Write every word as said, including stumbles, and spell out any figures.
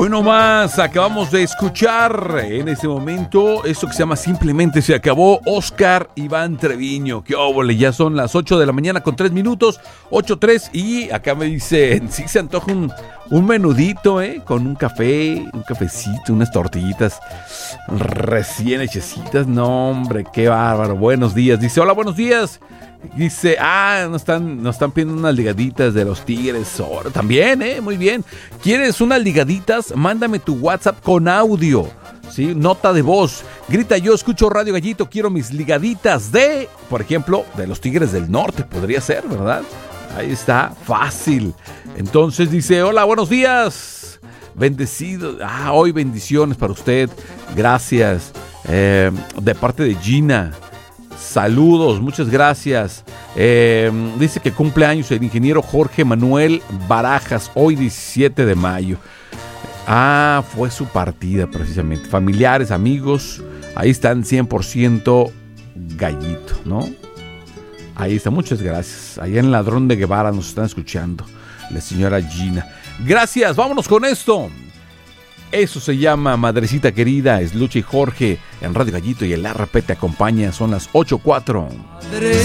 Hoy nomás acabamos de escuchar en este momento esto que se llama Simplemente se acabó, Oscar Iván Treviño. Qué óvole, ya son las ocho de la mañana con tres minutos, ocho tres, y acá me dicen, sí se antoja un, un menudito, ¿eh? Con un café, un cafecito, unas tortillitas recién hechecitas. No, hombre, qué bárbaro. Buenos días. Dice, hola, buenos días. Dice, ah, nos están, nos están pidiendo unas ligaditas de los Tigres. Oh, también, ¿eh? Muy bien. ¿Quieres unas ligaditas? Mándame tu WhatsApp con audio, ¿sí? Nota de voz. Grita, yo escucho Radio Gallito, quiero mis ligaditas de, por ejemplo, de los Tigres del Norte. Podría ser, ¿verdad? Ahí está, fácil. Entonces dice, hola, buenos días. Bendecido. Ah, hoy bendiciones para usted. Gracias. Eh, de parte de Gina. Saludos, muchas gracias. Eh, dice que cumple años el ingeniero Jorge Manuel Barajas, hoy diecisiete de mayo. Ah, fue su partida precisamente. Familiares, amigos, ahí están cien por ciento Gallito, ¿no? Ahí está, muchas gracias. Allá en Ladrón de Guevara nos están escuchando la señora Gina. Gracias, vámonos con esto. Eso se llama Madrecita Querida. Es Lucha y Jorge en Radio Gallito y el R P te acompaña. Son las ocho cuatro.